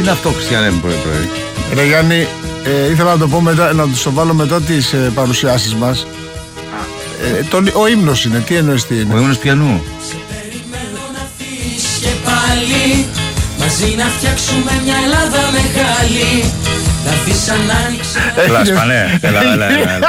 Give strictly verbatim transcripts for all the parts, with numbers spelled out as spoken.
είναι αυτό, Χριστιανέ μου, πρωί-πρωί? Ρε Γιάννη, ε, ήθελα να το πω μετά, να το βάλω μετά τις ε, παρουσιάσεις μας. Ε, τον, ο ύμνος είναι, τι εννοείς τι είναι? Ο ύμνος πιανού. Σε περιμένω να φύγεις και πάλι, μαζί να φτιάξουμε μια Ελλάδα μεγάλη. Να αφήσεις ανάνοιξη. Έλα Σπανέ, έλα, έλα, έλα, έλα.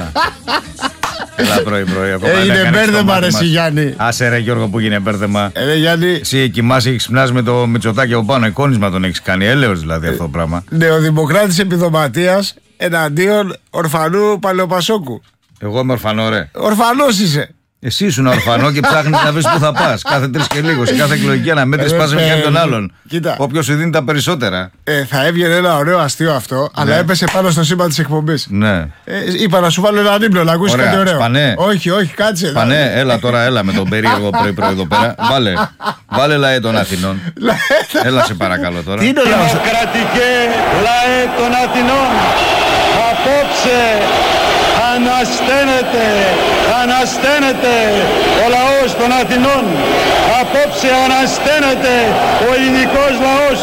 Έλα πρωί-πρωί. Έγινε μπέρδεμα ρε Γιάννη. Άσε ρε Γιώργο που έγινε μπέρδεμα. Ε, Γιάννη. Εσύ κοιμάσαι, ξυπνάς με το Μητσοτάκη από πάνω, εικόνισμα τον έχεις κάνει, έλεος δηλαδή αυτό το πράγμα. Νεοδημοκράτης επιδοματίας εναντίον ορφανού Παλαιοπασόκου. Εγώ είμαι ορφανό ρε. Ορφανός είσαι. Εσύ ήσουν ορφανό και ψάχνεις να βρεις πού θα πας. Κάθε τρεις και λίγο, σε κάθε εκλογική αναμέτρηση πας με κάποιον τον άλλον. Όποιος σου δίνει τα περισσότερα. Ε, θα έβγαινε ένα ωραίο αστείο αυτό, ναι. Αλλά έπεσε πάνω στο σήμα της εκπομπής. Ναι. Ε, είπα να σου βάλω έναν ύπνο να ακούσεις κάτι ωραίο. Σπανέ. Όχι, όχι, κάτσε. Σπανέ, έλα τώρα, έλα με τον περίεργο πρωί-πρωί εδώ πέρα. Βάλε, βάλε λαέ των Αθηνών. Έλα σε παρακαλώ τώρα. Τι είναι ο λαός? Δημοκρατικέ λαέ των Αθηνών, απόψε ανασταίνεται, ανασταίνεται ο λαός των Αθηνών. Απόψε ανασταίνεται ο ελληνικός λαός.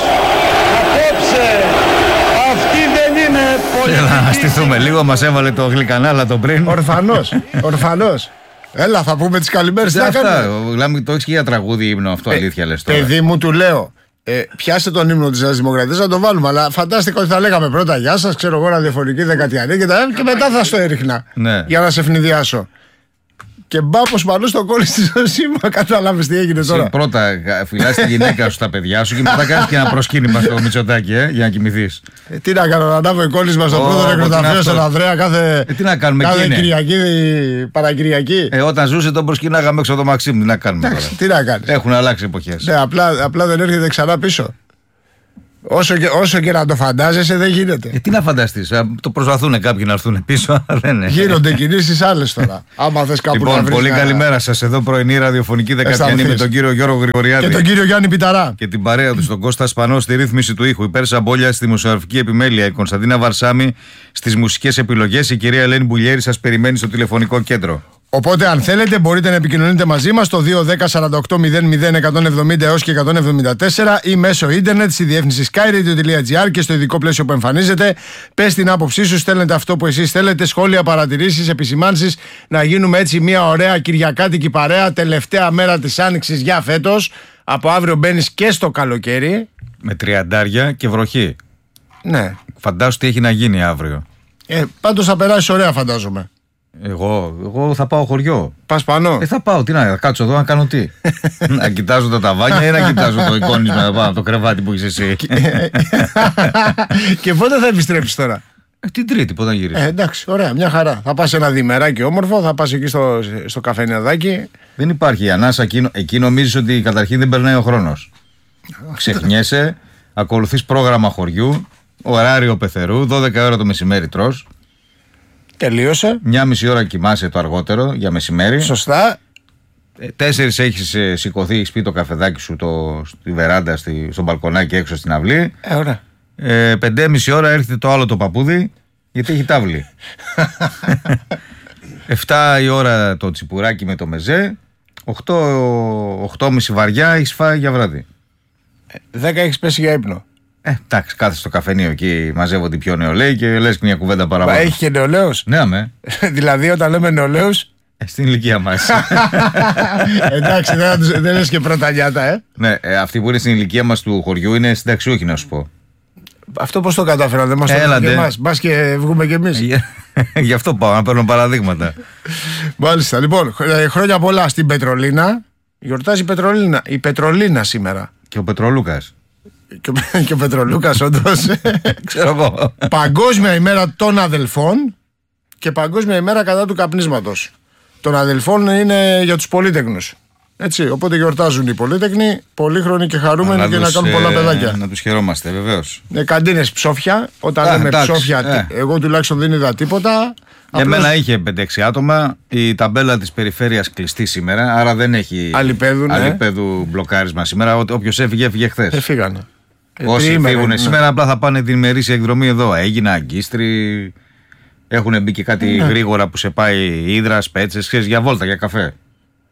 Απόψε αυτή δεν είναι πολιτική. Έλα να στηθούμε λίγο, μας έβαλε το γλυκανάλα το πριν. Ορφανός, ορφανός. Έλα θα πούμε τις καλημέρες. Δεν αυτά, μιλάμε, το έχεις και για τραγούδι ύμνο αυτό, ε, αλήθεια λες τώρα. Παιδί μου του λέω, ε, πιάσε τον ύμνο της Νέας Δημοκρατίας να το βάλουμε. Αλλά φαντάστηκα ότι θα λέγαμε πρώτα γεια σας, ξέρω εγώ, ραδιοφωνική δεκατιανή και, τα, και μετά θα στο έριχνα. Ναι. Για να σε ευνηδιάσω. Και μπάπος μαλλού στο κόλλησε στο σήμα. Κατάλαβες τι έγινε τώρα. Σε πρώτα φυλάς τη γυναίκα σου, τα παιδιά σου και μετά κάνεις και ένα προσκύνημα στο Μητσοτάκη, ε, για να κοιμηθείς. Ε, τι να κάνω, να ανάβω εικόνισμα στο πρώτο νεκροταφείο στον Ανδρέα κάθε, ε, τι να κάνουμε, κάθε Κυριακή, Παρακυριακή. Ε, όταν ζούσε τον προσκυνάγαμε έξω το Μαξίμ, τι να κάνουμε. Εντάξει, τι να κάνεις. Έχουν αλλάξει εποχές. Ναι, απλά, απλά δεν έρχεται ξανά πίσω. Όσο και, όσο και να το φαντάζεσαι δεν γίνεται. Ε, τι να φανταστείς, το προσπαθούν κάποιοι να έρθουν πίσω, αλλά δεν είναι. Γίνονται κινήσεις άλλες τώρα. Άμα θες κάπου λοιπόν, να βρεις. Πολύ να... καλημέρα σας. Εδώ πρωινή ραδιοφωνική δεκατιανή με τον κύριο Γιώργο Γρηγοριάδη. Και τον κύριο Γιάννη Πιταρά. Και την παρέα του, τον Κώστα Σπανό στη ρύθμιση του ήχου. Η Πέρσα Μπόλια στη μουσιογραφική επιμέλεια. Η Κωνσταντίνα Βαρσάμι στις μουσικές επιλογές. Η κυρία Ελένη Μπουλιέρη σας περιμένει στο τηλεφωνικό κέντρο. Οπότε, αν θέλετε, μπορείτε να επικοινωνείτε μαζί μας στο δύο ένα μηδέν σαράντα οκτώ μηδέν μηδέν εκατόν εβδομήντα έως και εκατόν εβδομήντα τέσσερα ή μέσω ίντερνετ στη διεύθυνση skyradio τελεία gr και στο ειδικό πλαίσιο που εμφανίζεται. Πες την άποψή σου, στέλνετε αυτό που εσείς θέλετε, σχόλια, παρατηρήσεις, επισημάνσεις. Να γίνουμε έτσι μια ωραία κυριακάτικη παρέα, τελευταία μέρα της Άνοιξης για φέτος. Από αύριο μπαίνεις και στο καλοκαίρι. Με τριαντάρια και βροχή. Ναι. Φαντάσου τι έχει να γίνει αύριο. Ε, πάντως θα περάσεις ωραία, φαντάζομαι. Εγώ, εγώ θα πάω χωριό. Πας πανώ. Ε, θα πάω, τι να κάτσω εδώ να κάνω τι. Να κοιτάζω τα ταβάνια ή να κοιτάζω το εικόνισμα εδώ πάνω, το κρεβάτι που είσαι εσύ. Και πότε θα επιστρέψεις τώρα? Ε, την Τρίτη, πότε θα γυρίσεις. Ε, εντάξει, ωραία, μια χαρά. Θα πας ένα διημεράκι όμορφο, θα πας εκεί στο, στο καφενεδάκι. Δεν υπάρχει ανάσα, εκεί, εκεί νομίζεις ότι καταρχήν δεν περνάει ο χρόνος. Ξεχνιέσαι, ακολουθείς πρόγραμμα χωριού, ωράριο πεθερού, δώδεκα ώρα το μεσημέρι τρως. Τελείωσε. Μια μισή ώρα κοιμάσαι το αργότερο για μεσημέρι. Σωστά. Ε, τέσσερις έχεις ε, σηκωθεί, έχεις πει το καφεδάκι σου το, στη βεράντα, στη, στο μπαλκονάκι έξω στην αυλή. Ε, ωραία. Ε, πεντέμιση ώρα έρχεται το άλλο το παππούδι, γιατί έχει τάβλη. Εφτά η ώρα το τσιπουράκι με το μεζέ. Οκτώ, οκτώ και μισή βαριά έχεις φάει για βράδυ. Δέκα έχεις πέσει για ύπνο. Ε, εντάξει, κάθεσαι στο καφενείο εκεί, μαζεύονται πιο νεολαίοι και λες μια κουβέντα παραπάνω. Έχει και νεολαίους. Ναι, αμέ. Δηλαδή, όταν λέμε νεολαίους. Ε, στην ηλικία μας. Εντάξει, δεν, δεν λες και πρώτα νιάτα, ε. Ναι, ε, αυτοί που είναι στην ηλικία μας του χωριού είναι συνταξιούχοι, να σου πω. Αυτό πώς το κατάφερα, δεν μας το Έλατε. και εμάς. Μπας και βγούμε κι εμείς. Γι' αυτό πάω, να παίρνω παραδείγματα. Μάλιστα, λοιπόν, χρόνια πολλά στην Πετρολίνα. Γιορτάζει η Πετρολίνα, η Πετρολίνα σήμερα. Και ο Πετρολούκας. Και ο, και ο Πετρολούκας, όντως. Ξέρω εγώ. Παγκόσμια ημέρα των αδελφών και Παγκόσμια ημέρα κατά του καπνίσματος. Των αδελφών είναι για τους πολύτεκνους. Έτσι, οπότε γιορτάζουν οι πολύτεκνοι, πολύχρονοι και χαρούμενοι να και τους, να κάνουν πολλά παιδάκια. Ε, να τους χαιρόμαστε, βεβαίως. Ε, καντίνες ψόφια. Όταν Α, λέμε εντάξει, ψόφια, ε. εγώ τουλάχιστον δεν είδα τίποτα. Εμένα απλώς... είχε πέντε έξι άτομα. Η ταμπέλα της περιφέρειας κλειστή σήμερα, άρα δεν έχει αλιπέδου, ναι. αλιπέδου μπλοκάρισμα σήμερα. Όποιος έφυγε, έφυγε χθες. Ε, φύγανε. Όσοι φύγουν ναι. σήμερα, απλά θα πάνε την ημερήσια εκδρομή εδώ. Έγινα αγκίστρι. Έχουν μπει και κάτι ναι. γρήγορα που σε πάει ύδρα, πέτσες, ξέρεις, για βόλτα, για καφέ.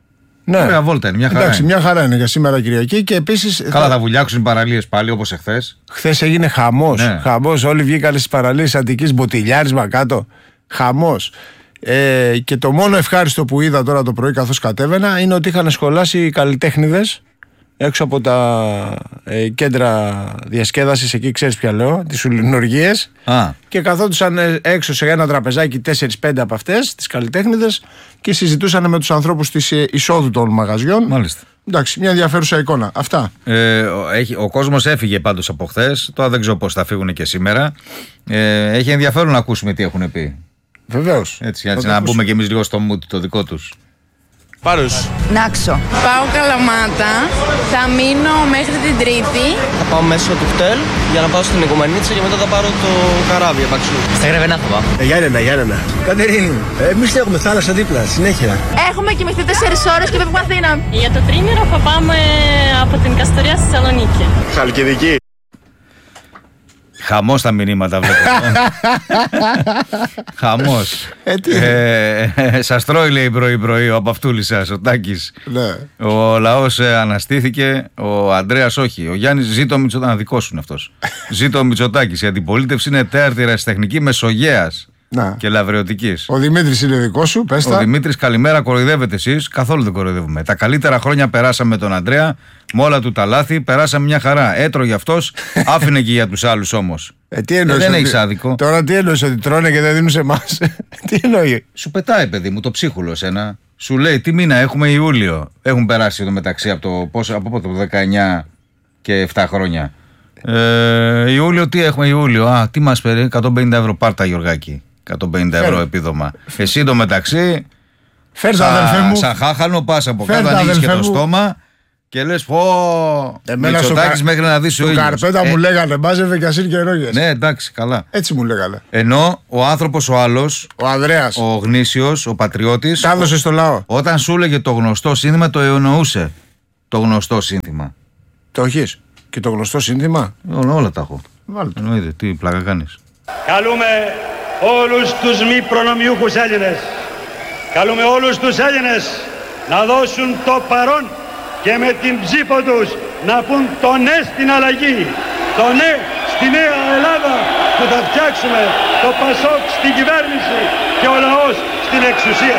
Ναι. Ωραία, βόλτα είναι, μια χαρά. Εντάξει, είναι. μια χαρά είναι για σήμερα Κυριακή και επίσης. Καλά, θα βουλιάξουν οι παραλίες πάλι όπως εχθές. Χθες έγινε χαμός. Ναι. Χαμός. Όλοι βγήκαν στις παραλίες Αττικής, μποτιλιάρισμα κάτω. Χαμός. Ε, και το μόνο ευχάριστο που είδα τώρα το πρωί καθώς κατέβαινα είναι ότι είχαν σχολάσει οι καλλιτέχνηδες έξω από τα ε, κέντρα διασκέδασης, εκεί ξέρεις ποια λέω, τις ουλινοργίες. Α. Και καθόντουσαν έξω σε ένα τραπεζάκι τέσσερις πέντε από αυτές, τις καλλιτέχνηδες, και συζητούσαν με τους ανθρώπους της εισόδου των μαγαζιών. Μάλιστα. Εντάξει, μια ενδιαφέρουσα εικόνα. Αυτά. Ε, έχει, ο κόσμος έφυγε πάντως από χθες. Τώρα δεν ξέρω πώς θα φύγουν και σήμερα. Ε, έχει ενδιαφέρον να ακούσουμε τι έχουν πει. Βεβαίως. Έτσι, έτσι να μπούμε κι εμείς λίγο στο mood το δικό τους. Πάρους. Νάξο. Πάω Καλαμάτα. Θα μείνω μέχρι την Τρίτη. Θα πάω μέσω του χτέλ για να πάω στην Οικουμενίτσα και μετά θα πάρω το καράβι απ' αξιού. Στα Γρεβενά θα πάω. Ε, Γιάννενα, Γιάννενα. Κατερίνη, εμείς έχουμε θάλασσα δίπλα, συνέχεια. Έχουμε κοιμηθεί τέσσερις ώρες και φεύγουμε Αθήνα. Για το τρίμηνο θα πάμε από την Καστοριά στη Θεσσαλονίκη. Χαλκιδική. Χαμός τα μηνύματα βλέπω. Χαμός. Ε, τι. ε, ε, σας τρώει λέει πρωί πρωί ο Απαυτούλης σας, ο Τάκης. Ναι. Ο λαός ε, αναστήθηκε, ο Ανδρέας όχι. Ο Γιάννης ζήτω Μητσοτάκης, δικό σου είναι αυτός. Ζήτω Μητσοτάκης. Η αντιπολίτευση είναι τέταρτη ερασιτεχνική μεσογέας Να. και λαβρεωτικής. Ο Δημήτρης είναι δικό σου, πες Ο τα. Δημήτρης, καλημέρα, κοροϊδεύετε εσείς. Καθόλου δεν κοροϊδεύουμε. Τα καλύτερα χρόνια περάσαμε με τον Ανδρέα, με όλα του τα λάθη, περάσαμε μια χαρά. Έτρωγε αυτός, άφηνε και για τους άλλους όμως. Ε, τι εννοείς, Ε, δεν ότι- έχεις άδικο. Τώρα τι εννοείς, ότι τρώνε και δεν δίνουν σε εμάς? Τι εννοεί? Σου πετάει, παιδί μου, το ψίχουλο σένα. Σου λέει τι μήνα έχουμε, Ιούλιο. Έχουν περάσει εδώ μεταξύ από το, πόσο, από πότε, το δεκαεννιά και επτά χρόνια. Ε, Ιούλιο, τι έχουμε, Ιούλιο. Α, τι μας παίρνει, εκατόν πενήντα ευρώ. Πάρτα, Γιωργάκη. εκατόν πενήντα ευρώ Φέρ. επίδομα. Εσύ το μεταξύ, Φέρ τα αδελφέ σαν, μου. σαν χάχαλο, πας από Φέρ κάτω, τα ανοίγεις και αδελφέ το μου. στόμα και λες πω. Εμένα στο Μητσοτάκης κα- μέχρι να δεις ο Του ήλιος. Καρπέτα Ε, μου λέγανε μπάζευε και ασύρ και ρόγες. Ναι, εντάξει, καλά. Έτσι μου λέγανε. Ενώ ο άνθρωπος ο άλλος, Ο Ανδρέας ο γνήσιος, ο πατριώτης, τα έδωσε στο λαό. όταν σου έλεγε το γνωστό σύνθημα, το εννοούσε. Το γνωστό σύνθημα. Το έχεις? Και το γνωστό σύνθημα? Όλα, όλα τα έχω. Βάλτε. Εννοείται, τι πλάκα κάνεις. Καλούμε όλους τους μη προνομιούχους Έλληνες. Καλούμε όλους τους Έλληνες να δώσουν το παρόν και με την ψήφο τους να πούν το ναι στην αλλαγή. Το ναι στη νέα Ελλάδα που θα φτιάξουμε, το Πασόκ στην κυβέρνηση και ο λαός στην εξουσία.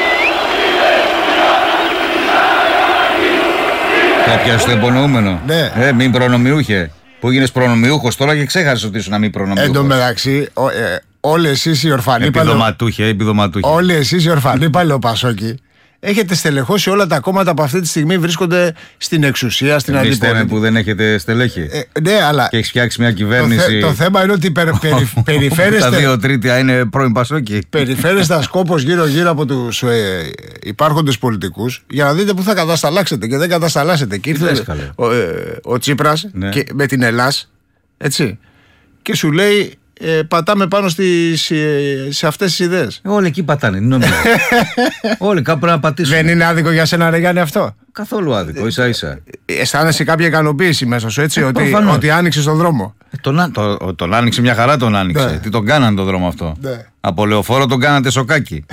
Κάποια στο υπονοούμενο. Ναι. Ε, μην προνομιούχε. Που γίνες προνομιούχος τώρα και ξέχασες ότι ήσουν να μην Εν τω προνομιούχος. μεταξύ, ο- ε, όλοι εσείς οι ορφανοί παλαιό- Επιδοματούχε, επιδοματούχε. όλοι εσείς οι ορφανοί παλαιοπασόκοι έχετε στελεχώσει όλα τα κόμματα που αυτή τη στιγμή βρίσκονται στην εξουσία, στην Εμείς φταίμε αντιπολίτευση. που δεν έχετε στελέχη. Ε, ναι, αλλά Και έχεις φτιάξει μια το, θε- κυβέρνηση. το θέμα είναι ότι περι, περι, Τα περιφέρεστε, δύο τρίτια είναι πρώην Πασόκοι. περιφέρεστε ασκόπως γύρω-γύρω από τους ε, υπάρχοντες πολιτικούς για να δείτε πού θα κατασταλάξετε και δεν κατασταλάσετε. Και ήρθε λες, καλέ? ο, ε, ο Τσίπρας Ναι. και, με την Ελλάς, έτσι, και σου λέει ε, πατάμε πάνω στις, ε, σε αυτές τις ιδέες. Όλοι εκεί πατάνε, τι νομίζω. Όλοι κάπου πρέπει να πατήσουν. Δεν είναι άδικο για σένα, ρε Γιάννη, αυτό? Καθόλου άδικο, ίσα ίσα. Αισθάνεσαι κάποια ικανοποίηση μέσα σου, έτσι, Ε, ότι, προφανώς. ότι άνοιξε τον δρόμο. Ε, Τον, α- το- τον άνοιξε μια χαρά, τον άνοιξε. Ναι. Τι τον κάνανε τον δρόμο αυτό. Ναι. Από λεωφόρο τον κάνατε σοκάκι.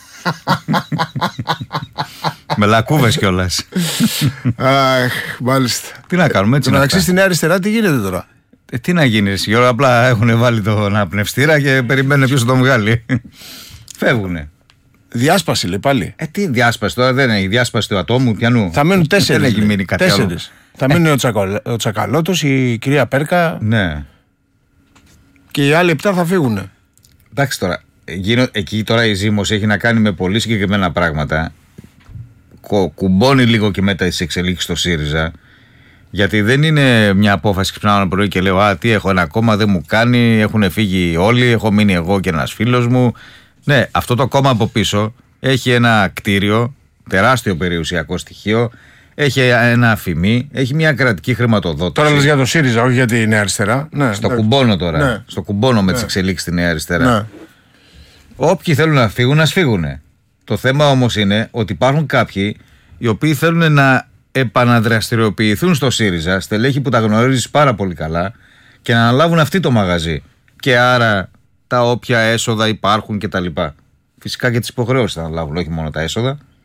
Με λακκούβες κιόλας. Αχ, μάλιστα. Τι να κάνουμε, έτσι Στην να μεταξύ στη Νέα Αριστερά τι γίνεται τώρα? Ε, τι να γίνει, εσύ, Γιώργο, απλά έχουν βάλει τον αναπνευστήρα και περιμένουν ποιος θα τον βγάλει. Φεύγουνε. Διάσπαση λέει πάλι. Ε, τι διάσπαση τώρα, δεν είναι η διάσπαση του ατόμου, πιανού. Θα μείνουν τέσσερις. Δεν έχει λέει. μείνει κάτι άλλο. Τέσσερις. Θα μείνουν ο, Τσακολ, ο Τσακαλώτος, η κυρία Πέρκα Ναι. και οι άλλοι επτά θα φύγουν. Εντάξει τώρα, γίνω, εκεί τώρα η ζήμωση έχει να κάνει με πολύ συγκεκριμένα πράγματα. Κο, κουμπώνει λίγο και μετά τις εξελίξεις στο ΣΥΡΙΖΑ. Γιατί δεν είναι μια απόφαση ξυπνάω ένα πρωί και λέω Α, τι έχω ένα κόμμα, δεν μου κάνει, έχουν φύγει όλοι, έχω μείνει εγώ και ένας φίλος μου. Ναι, αυτό το κόμμα από πίσω έχει ένα κτίριο, τεράστιο περιουσιακό στοιχείο, έχει ένα αφημί, έχει μια κρατική χρηματοδότηση. Τώρα λες για το ΣΥΡΙΖΑ, όχι για τη Νέα Αριστερά. Ναι, Στο ναι. κουμπώνω τώρα. Ναι. Στο κουμπώνω με Ναι. τις εξελίξεις στη Νέα Αριστερά. Ναι. Όποιοι θέλουν να φύγουν, να φύγουν. Το θέμα όμως είναι ότι υπάρχουν κάποιοι οι οποίοι θέλουν να επαναδραστηριοποιηθούν στο ΣΥΡΙΖΑ, στελέχη που τα γνωρίζεις πάρα πολύ καλά, και να αναλάβουν αυτοί το μαγαζί. Και άρα τα όποια έσοδα υπάρχουν κτλ. Φυσικά και τις υποχρεώσεις θα αναλάβουν, όχι μόνο τα έσοδα.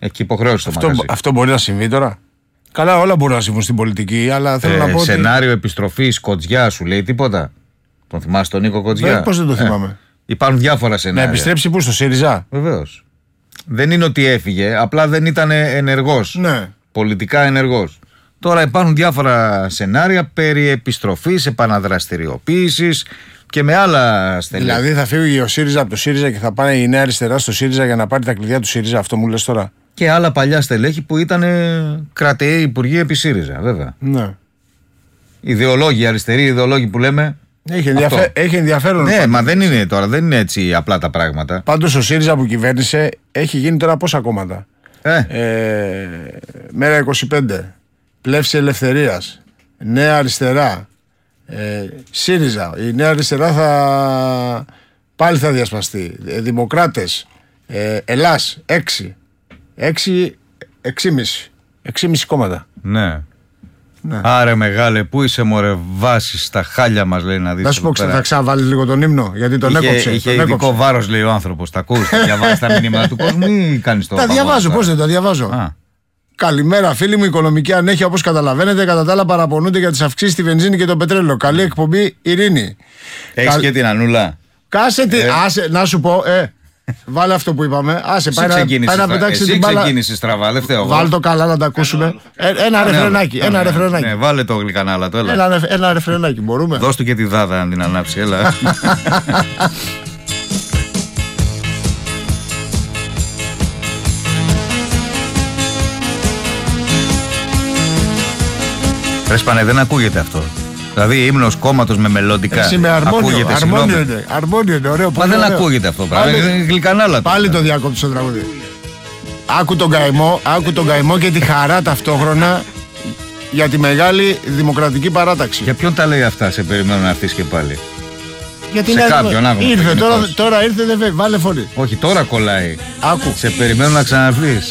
Έχει υποχρέωση το αυτό, μαγαζί. αυτό μπορεί να συμβεί τώρα. Καλά, όλα μπορούν να συμβούν στην πολιτική, αλλά θέλω ε, να πω. Σενάριο ότι... επιστροφής Κοτζιά σου λέει τίποτα. Τον θυμάσαι τον Νίκο Κοτζιά? Πώς δεν το θυμάμαι. Ε, υπάρχουν διάφορα σενάρια. Να επιστρέψει πού, στο ΣΥΡΙΖΑ? Βεβαίως. Δεν είναι ότι έφυγε, απλά δεν ήταν ενεργός. Ναι. Πολιτικά ενεργός. Τώρα υπάρχουν διάφορα σενάρια περί επιστροφής, επαναδραστηριοποίησης και με άλλα στελέχη. Δηλαδή θα φύγει ο ΣΥΡΙΖΑ από το ΣΥΡΙΖΑ και θα πάνε η Νέα Αριστερά στο ΣΥΡΙΖΑ για να πάρει τα κλειδιά του ΣΥΡΙΖΑ, αυτό μου λες τώρα? Και άλλα παλιά στελέχη που ήταν κρατεοί υπουργοί επί ΣΥΡΙΖΑ, βέβαια. Ναι. Ιδεολόγοι, αριστεροί ιδεολόγοι που λέμε. Έχει, ενδιαφε... Έχει ενδιαφέρον. Ναι, πάντως. μα δεν είναι τώρα, δεν είναι έτσι απλά τα πράγματα. Πάντως ο ΣΥΡΙΖΑ που κυβέρνησε έχει γίνει τώρα πόσα κόμματα? Ε. Ε, Μέρα είκοσι πέντε, Πλεύση Ελευθερίας, Νέα Αριστερά, ε, ΣΥΡΙΖΑ. Η Νέα Αριστερά θα πάλι θα διασπαστεί. Ε, Δημοκράτες, ε, Ελλάς, έξι. Έξι, εξήμιση. Εξήμιση κόμματα. Ναι. Ναι. Άρε μεγάλε, πού είσαι μωρέ, βάσεις στα χάλια μας λέει να δεις. Θα σου πω, θα ξαναβάλει λίγο τον ύμνο, γιατί τον είχε, έκοψε. Είχε τον ειδικό έκοψε. βάρος λέει ο άνθρωπος. Τα ακούς, τα διαβάζεις τα μηνύματα του κόσμου ή κάνεις το? Τα διαβάζω, πώς δεν τα διαβάζω. Α. Καλημέρα, φίλοι μου. Η οικονομική ανέχεια, όπως καταλαβαίνετε, κατά τα άλλα παραπονούνται για τις αυξήσεις στη βενζίνη και το πετρέλαιο. Καλή εκπομπή, Ειρήνη. Έχεις Καλ... και την Ανούλα. Κάσε τι. Ε. Άσε, να σου πω, ε. Βάλε αυτό που είπαμε. Άσε, πάει να, πάει να πετάξει Εσύ την μπάλα. ξεκίνησες στραβά, δεν φταίω. Βάλ το καλά να τα ακούσουμε. Ε, ένα Ναι, ρεφρενάκι. ναι, Ένα ναι, ρεφρενάκι. Ναι, βάλε το γλυκανάλα το, έλα. Ένα, ρεφ- ένα ρεφρενάκι, μπορούμε. Δώσ' του και τη δάδα να την ανάψει, έλα. Ρε Σπανε, δεν ακούγεται αυτό. Δηλαδή ύμνος κόμματος με μελλοντικά. Εσύ με αρμόνιο. Ακούγεται, Αρμόνιο συγγνώμη. είναι. Αρμόνιο είναι, ωραίο. Μα πολύ δεν ωραίο. ακούγεται αυτό πράγμα. Πάλι- Είναι γλυκανάλα. Πάλι το διακόπτω το τραγούδι. Άκου τον καημό, άκου τον καημό και τη χαρά ταυτόχρονα για τη μεγάλη δημοκρατική παράταξη. Για ποιον τα λέει αυτά, σε περιμένω να έρθεις και πάλι. Γιατί σε κάποιον, άκου, ήρθε, γενικώς. τώρα, τώρα ήρθε, δεν φεύγει. Βάλε φωνή. Όχι, τώρα κολλάει. Άκου. Σε περιμένω να ξαναρθείς.